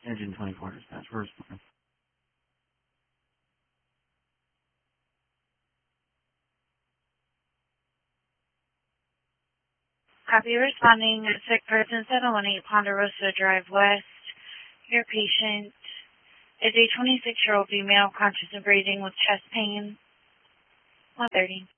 Engine 24 dispatch, we're responding. Copy responding. Sick person 718 Ponderosa Drive West. Your patient is a 26-year-old female, conscious and breathing with chest pain. 1:30.